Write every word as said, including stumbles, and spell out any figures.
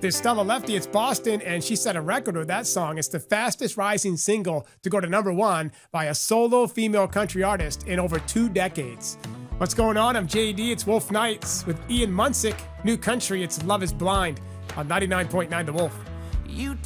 There's Stella Lefty, it's Boston, and she set a record with that song. It's the fastest rising single to go to number one by a solo female country artist in over two decades. What's going on? I'm J D. It's Wolf Nights with Ian Munsick. New country, it's Love is Blind on ninety-nine point nine The Wolf. You